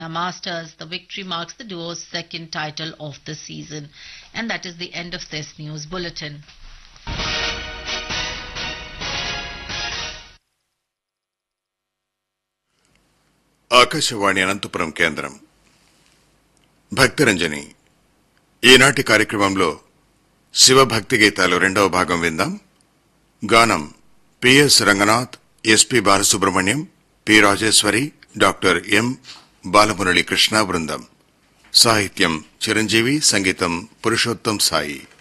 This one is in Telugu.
Masters. The victory marks the duo's second title of the season. And that is the end of this news bulletin. Akashvani Anantapuram కేంద్రం భక్తిరంజని ఈనాటి కార్యక్రమంలో శివభక్తి గీతాలు రెండవ భాగం విందాం. గానం PS Ranganath, SP Balasubrahmanyam, P Rajeshwari, doctor M Balamurali Krishna బృందం. సాహిత్యం చిరంజీవి, సంగీతం పురుషోత్తం సాయి.